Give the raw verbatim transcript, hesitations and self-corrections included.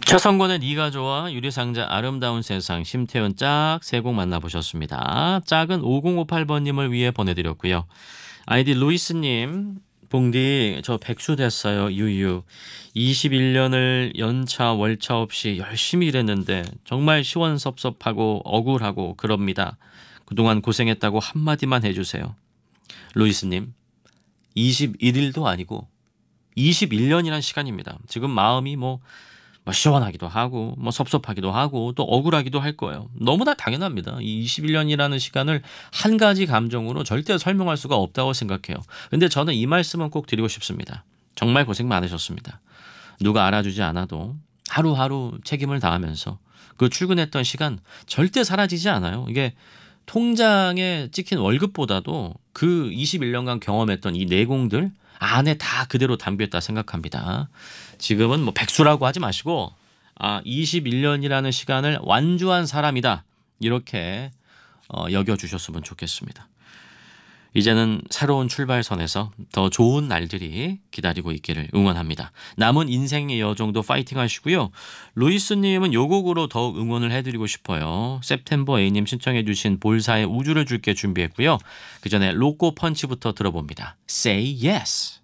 최성권의 네가 좋아, 유리상자 아름다운 세상, 심태현 짝 세 곡 만나보셨습니다. 짝은 오공오팔 번님을 위해 보내드렸고요. 아이디 루이스님, 봉디 저 백수 됐어요. 유유. 이십일 년을 연차 월차 없이 열심히 일했는데 정말 시원섭섭하고 억울하고 그럽니다. 그동안 고생했다고 한마디만 해주세요. 루이스님, 이십일 일도 아니고 이십일 년이란 시간입니다. 지금 마음이 뭐, 뭐 시원하기도 하고 뭐 섭섭하기도 하고 또 억울하기도 할 거예요. 너무나 당연합니다. 이 이십일 년이라는 시간을 한 가지 감정으로 절대 설명할 수가 없다고 생각해요. 근데 저는 이 말씀은 꼭 드리고 싶습니다. 정말 고생 많으셨습니다. 누가 알아주지 않아도 하루하루 책임을 다하면서 그 출근했던 시간 절대 사라지지 않아요. 이게 통장에 찍힌 월급보다도 그 이십일 년간 경험했던 이 내공들 안에 다 그대로 담겨있다 생각합니다. 지금은 뭐 백수라고 하지 마시고 아 이십일 년이라는 시간을 완주한 사람이다 이렇게 어, 여겨주셨으면 좋겠습니다. 이제는 새로운 출발선에서 더 좋은 날들이 기다리고 있기를 응원합니다. 남은 인생의 여정도 파이팅 하시고요. 루이스님은 요 곡으로 더욱 응원을 해드리고 싶어요. september A님 신청해 주신 볼사의 우주를 줄게 준비했고요. 그 전에 로꼬 펀치부터 들어봅니다. Say yes.